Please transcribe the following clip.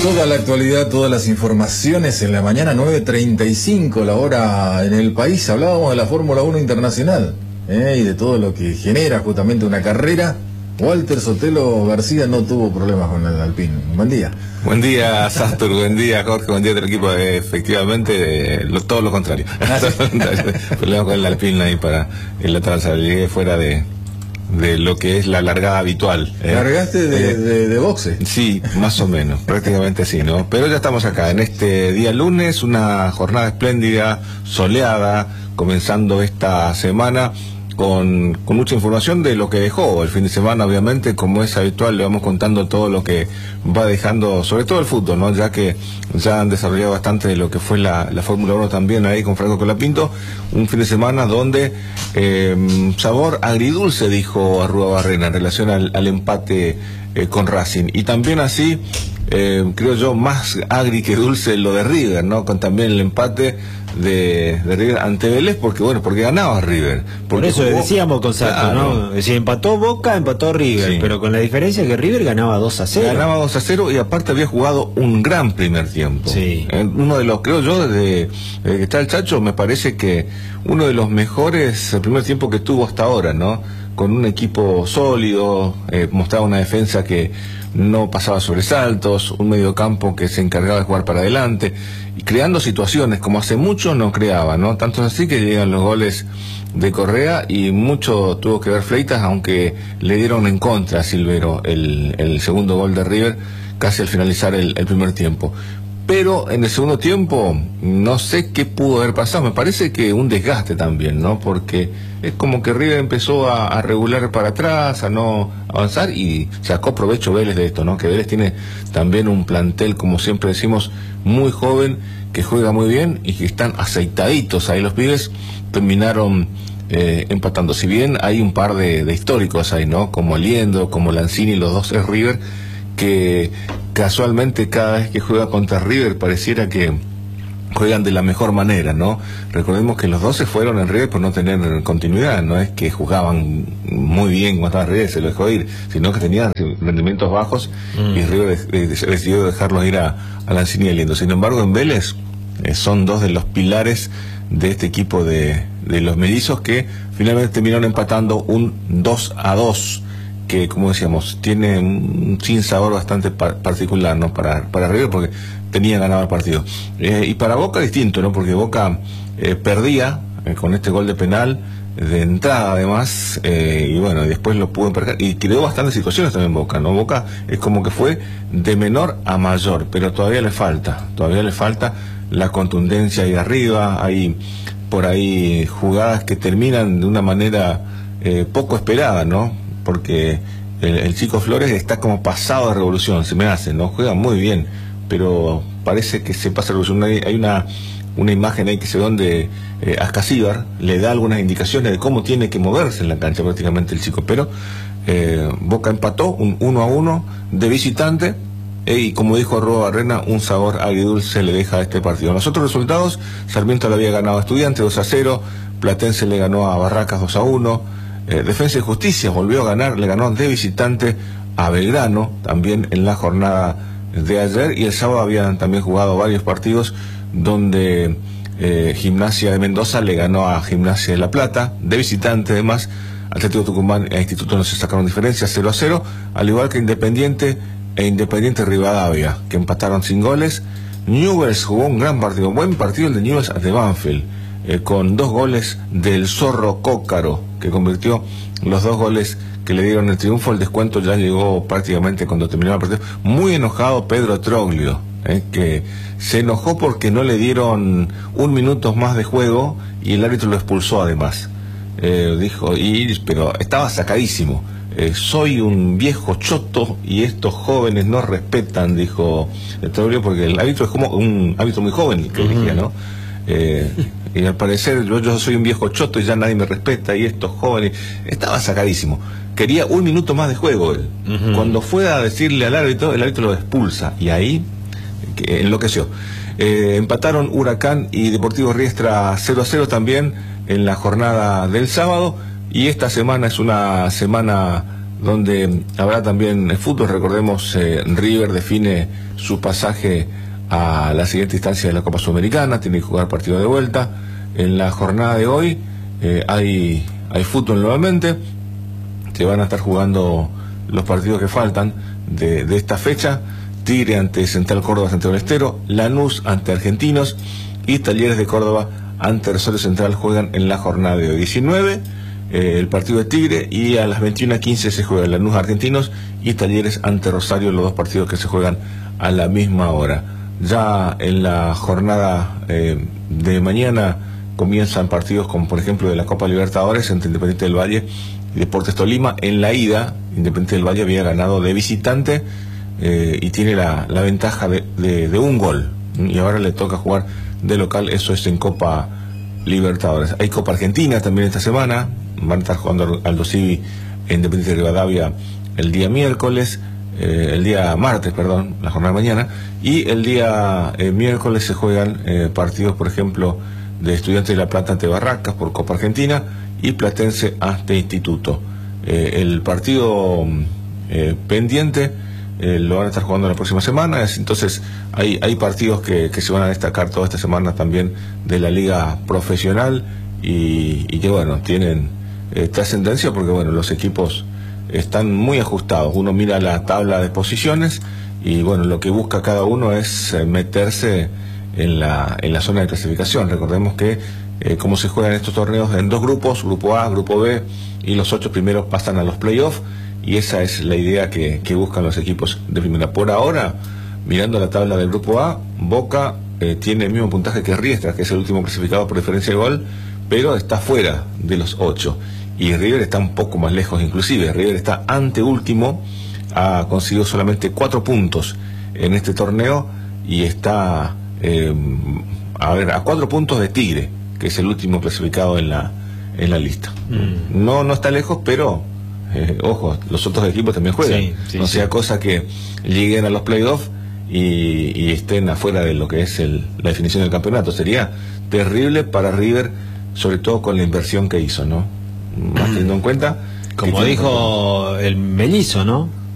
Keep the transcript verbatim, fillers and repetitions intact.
Toda la actualidad, todas las informaciones en la mañana, nueve treinta y cinco la hora en el país. Hablábamos de la Fórmula uno Internacional ¿eh? y de todo lo que genera justamente una carrera. Walter Sotelo García no tuvo problemas con el Alpine. Buen día. Buen día, Sastur, buen día, Jorge, buen día del equipo. Eh, efectivamente, eh, lo, todo lo contrario. Problemas con el Alpine ahí para en la trazabilidad fuera de, de lo que es la largada habitual. Eh. ¿Largaste de, eh, de, de boxe? Sí, más o menos, prácticamente sí, ¿no? Pero ya estamos acá, en este día lunes, una jornada espléndida, soleada, comenzando esta semana. Con, con mucha información de lo que dejó el fin de semana, obviamente, como es habitual, le vamos contando todo lo que va dejando, sobre todo el fútbol, ¿no? Ya que ya han desarrollado bastante de lo que fue la, la Fórmula uno también ahí con Franco Colapinto, un fin de semana donde eh, sabor agridulce, dijo Arruabarrena, en relación al, al empate eh, con Racing, y también así, eh, creo yo, más agri que dulce lo de River, ¿no? Con también el empate de, de River ante Vélez, porque bueno, porque ganaba River. Por eso jugó, decíamos con Sato, claro, ¿no? Es decir, empató Boca, empató River, sí, pero con la diferencia que River ganaba dos a cero. Ganaba dos a cero y aparte había jugado un gran primer tiempo. Sí. Eh, uno de los, creo yo, desde, desde que está el Chacho, me parece que uno de los mejores el primer tiempo que tuvo hasta ahora, ¿no? Con un equipo sólido, eh, mostraba una defensa que no pasaba sobresaltos, un mediocampo que se encargaba de jugar para adelante y creando situaciones como hace mucho no creaba, ¿no? Tanto es así que llegan los goles de Correa y mucho tuvo que ver Fleitas, aunque le dieron en contra a Silvero el, el segundo gol de River casi al finalizar el, el primer tiempo. Pero en el segundo tiempo no sé qué pudo haber pasado, me parece que un desgaste también, ¿no? Porque es como que River empezó a, a regular para atrás, a no avanzar y sacó provecho Vélez de esto, ¿no? Que Vélez tiene también un plantel, como siempre decimos, muy joven, que juega muy bien y que están aceitaditos ahí los pibes, terminaron eh, empatando. Si bien hay un par de, de históricos ahí, ¿no? Como Aliendo, como Lanzini, los dos es River, que casualmente cada vez que juega contra River pareciera que juegan de la mejor manera, ¿no? Recordemos que los dos se fueron en River por no tener continuidad, no es que jugaban muy bien cuando estaba River, se lo dejó ir, sino que tenían rendimientos bajos mm. y River decidió dejarlos ir a, a Lanzini y Aliendo. Sin embargo, en Vélez eh, son dos de los pilares de este equipo de, de los mellizos que finalmente terminaron empatando un dos a dos, que como decíamos, tiene un sinsabor bastante par particular, ¿no? Para, para River, porque tenía ganado el partido. Eh, y para Boca distinto, ¿no? Porque Boca eh, perdía eh, con este gol de penal, de entrada además, eh, y bueno, después lo pudo emparejar, y creó bastantes situaciones también Boca, ¿no? Boca es como que fue de menor a mayor, pero todavía le falta, todavía le falta la contundencia ahí arriba, hay por ahí jugadas que terminan de una manera eh, poco esperada, ¿no? Porque el, el chico Flores está como pasado de revolución, se me hace, ¿no? Juega muy bien, pero parece que se pasa de revolución. Hay, hay una, una imagen ahí que se ve donde eh, Ascasíbar le da algunas indicaciones de cómo tiene que moverse en la cancha prácticamente el chico, pero eh, Boca empató un uno a uno de visitante, eh, y como dijo Arruabarrena, un sabor agridulce le deja a este partido. Los otros resultados, Sarmiento le había ganado a Estudiantes dos a cero, Platense le ganó a Barracas dos a uno, Eh, Defensa y Justicia volvió a ganar, le ganó de visitante a Belgrano, también en la jornada de ayer, y el sábado habían también jugado varios partidos donde eh, Gimnasia de Mendoza le ganó a Gimnasia de La Plata, de visitante además, Atlético Tucumán e Instituto no se sacaron diferencias, cero a cero, al igual que Independiente e Independiente Rivadavia, que empataron sin goles. Newell's jugó un gran partido, buen partido el de Newell's de Banfield, Eh, con dos goles del Zorro Cócaro, que convirtió los dos goles que le dieron el triunfo. El descuento ya llegó prácticamente cuando terminó el partido. Muy enojado Pedro Troglio, eh, que se enojó porque no le dieron un minuto más de juego y el árbitro lo expulsó además. Eh, dijo, y, pero estaba sacadísimo. Eh, soy un viejo choto y estos jóvenes no respetan, dijo Troglio, porque el árbitro es como un árbitro muy joven que elegía, ¿no? Eh, y al parecer yo, yo soy un viejo choto y ya nadie me respeta y estos jóvenes, estaba sacadísimo, quería un minuto más de juego él. Uh-huh. Cuando fue a decirle al árbitro, el árbitro lo expulsa y ahí que enloqueció. Eh, empataron Huracán y Deportivo Riestra cero a cero también en la jornada del sábado, y esta semana es una semana donde habrá también fútbol. Recordemos, eh, River define su pasaje a la siguiente instancia de la Copa Sudamericana, tiene que jugar partido de vuelta. En la jornada de hoy eh, hay, hay fútbol nuevamente, se van a estar jugando los partidos que faltan de, de esta fecha. Tigre ante Central Córdoba, Santiago del Estero, Lanús ante Argentinos y Talleres de Córdoba ante Rosario Central juegan en la jornada de hoy. diecinueve, eh, el partido de Tigre, y a las veintiuna quince se juega Lanús Argentinos y Talleres ante Rosario, los dos partidos que se juegan a la misma hora. Ya en la jornada eh, de mañana comienzan partidos como por ejemplo de la Copa Libertadores entre Independiente del Valle y Deportes Tolima. En la ida, Independiente del Valle había ganado de visitante eh, y tiene la, la ventaja de, de, de un gol, y ahora le toca jugar de local. Eso es en Copa Libertadores. Hay Copa Argentina también esta semana, van a estar jugando Aldo Civi e Independiente de Rivadavia el día miércoles, eh, el día martes, perdón, la jornada de mañana, y el día eh, miércoles se juegan eh, partidos, por ejemplo, de Estudiantes de La Plata ante Barracas por Copa Argentina y Platense ante Instituto. Eh, el partido eh, pendiente eh, lo van a estar jugando la próxima semana. Es, entonces hay, hay partidos que, que se van a destacar toda esta semana también de la liga profesional y, y que bueno, tienen eh, trascendencia porque bueno, los equipos están muy ajustados. Uno mira la tabla de posiciones y bueno, lo que busca cada uno es eh, meterse en la, en la zona de clasificación. Recordemos que eh, como se juegan estos torneos en dos grupos, grupo A, grupo B, y los ocho primeros pasan a los playoffs, y esa es la idea que, que buscan los equipos de primera. Por ahora, mirando la tabla del grupo A, Boca eh, tiene el mismo puntaje que Riestra, que es el último clasificado por diferencia de gol, pero está fuera de los ocho, y River está un poco más lejos inclusive. River está anteúltimo, ha conseguido solamente cuatro puntos en este torneo y está eh, a ver, a cuatro puntos de Tigre, que es el último clasificado en la en la lista. Mm. No no está lejos, pero eh, ojo, los otros equipos también juegan. Sí, sí, no sea sí. cosa que lleguen a los playoffs y, y estén afuera de lo que es el, la definición del campeonato. Sería terrible para River, sobre todo con la inversión que hizo, ¿no? Más teniendo en cuenta, como dijo el mellizo, ¿no?